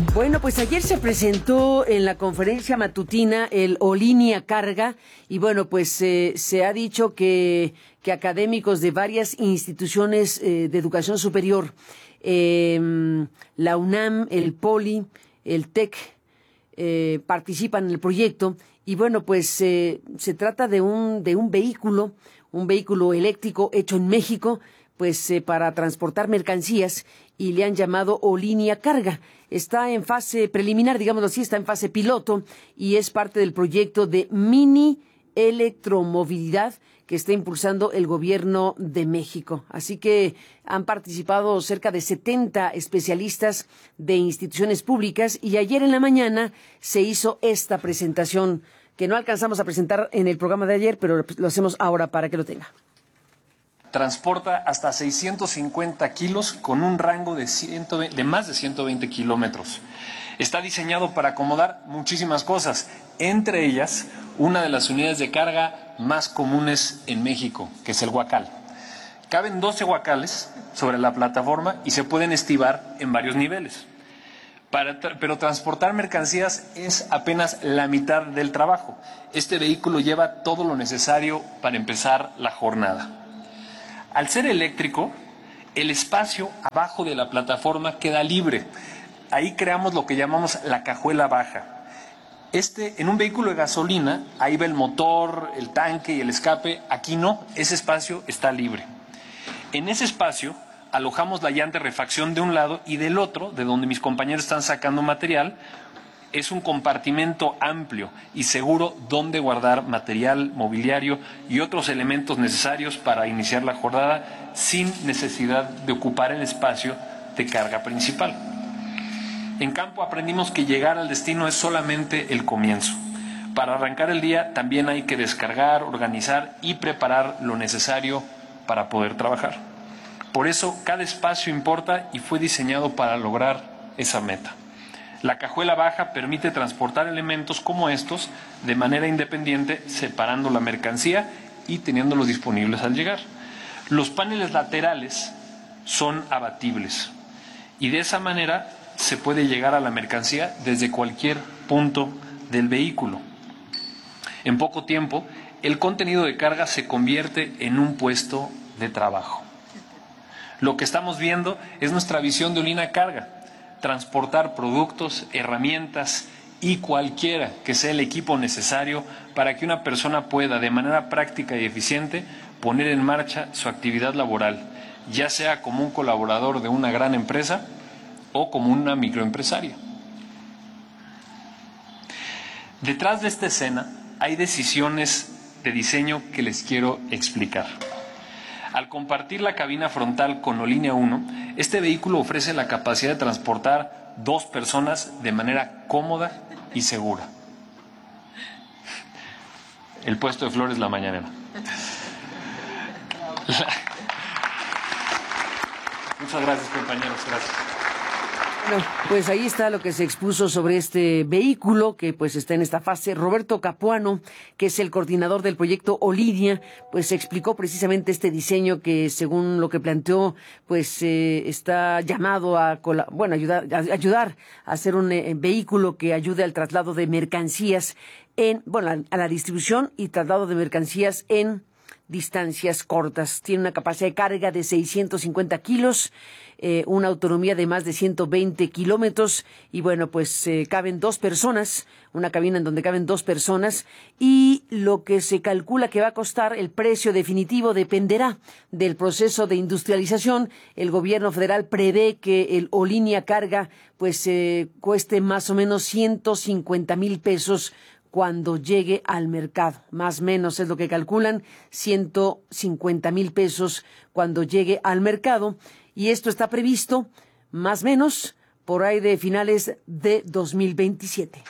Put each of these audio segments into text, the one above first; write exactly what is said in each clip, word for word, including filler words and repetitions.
Bueno, pues ayer se presentó en la conferencia matutina el Olinia Carga y bueno, pues eh, se ha dicho que, que académicos de varias instituciones eh, de educación superior, eh, la UNAM, el Poli, el TEC, eh, participan en el proyecto y bueno, pues eh, se trata de un, de un vehículo, un vehículo eléctrico hecho en México, pues eh, para transportar mercancías y le han llamado Olinia Carga. Está en fase preliminar, digámoslo así, está en fase piloto y es parte del proyecto de mini electromovilidad que está impulsando el gobierno de México. Así que han participado cerca de setenta especialistas de instituciones públicas y ayer en la mañana se hizo esta presentación que no alcanzamos a presentar en el programa de ayer, pero lo hacemos ahora para que lo tenga. Transporta hasta seiscientos cincuenta kilos con un rango de, ciento veinte, de más de ciento veinte kilómetros. Está diseñado para acomodar muchísimas cosas, entre ellas una de las unidades de carga más comunes en México, que es el huacal. Caben doce huacales sobre la plataforma y se pueden estivar en varios niveles. Para tra- pero transportar mercancías es apenas la mitad del trabajo. Este vehículo lleva todo lo necesario para empezar la jornada. Al ser eléctrico, el espacio abajo de la plataforma queda libre. Ahí creamos lo que llamamos la cajuela baja. Este, en un vehículo de gasolina, ahí va el motor, el tanque y el escape. Aquí no, ese espacio está libre. En ese espacio alojamos la llanta de refacción de un lado y del otro, de donde mis compañeros están sacando material, es un compartimento amplio y seguro donde guardar material, mobiliario y otros elementos necesarios para iniciar la jornada sin necesidad de ocupar el espacio de carga principal. En campo aprendimos que llegar al destino es solamente el comienzo. Para arrancar el día también hay que descargar, organizar y preparar lo necesario para poder trabajar. Por eso cada espacio importa y fue diseñado para lograr esa meta. La cajuela baja permite transportar elementos como estos de manera independiente, separando la mercancía y teniéndolos disponibles al llegar. Los paneles laterales son abatibles y de esa manera se puede llegar a la mercancía desde cualquier punto del vehículo. En poco tiempo, el contenido de carga se convierte en un puesto de trabajo. Lo que estamos viendo es nuestra visión de Olinia Carga. Transportar productos, herramientas y cualquiera que sea el equipo necesario para que una persona pueda de manera práctica y eficiente poner en marcha su actividad laboral, ya sea como un colaborador de una gran empresa o como una microempresaria. Detrás de esta escena hay decisiones de diseño que les quiero explicar. Al compartir la cabina frontal con Olinia uno, este vehículo ofrece la capacidad de transportar dos personas de manera cómoda y segura. El puesto de flores la mañanera. La... Muchas gracias, compañeros. Gracias. Bueno, pues ahí está lo que se expuso sobre este vehículo que pues está en esta fase. Roberto Capuano, que es el coordinador del proyecto Olinia, pues explicó precisamente este diseño que según lo que planteó, pues eh, está llamado a, bueno, ayudar, a ayudar a hacer un eh, vehículo que ayude al traslado de mercancías en, bueno, a, a la distribución y traslado de mercancías en distancias cortas. Tiene una capacidad de carga de seiscientos cincuenta kilos, eh, una autonomía de más de ciento veinte kilómetros y bueno, pues eh, caben dos personas, una cabina en donde caben dos personas y lo que se calcula que va a costar, el precio definitivo dependerá del proceso de industrialización. El gobierno federal prevé que el Olinia Carga pues eh, cueste más o menos ciento cincuenta mil pesos cuando llegue al mercado. Más o menos es lo que calculan, ciento cincuenta mil pesos cuando llegue al mercado. Y esto está previsto, más o menos, por ahí de finales de dos mil veintisiete.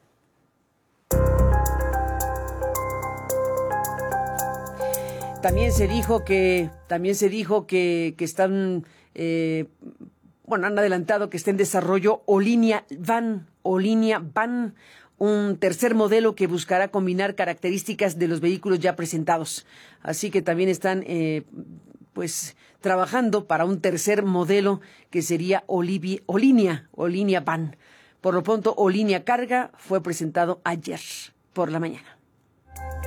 También se dijo que, también se dijo que, que están, eh, bueno, han adelantado que está en desarrollo Olinia Van, Olinia Van, un tercer modelo que buscará combinar características de los vehículos ya presentados. Así que también están, eh, pues, trabajando para un tercer modelo que sería Olivi, Olinia, Olinia Van. Por lo pronto, O Línea Carga fue presentado ayer por la mañana.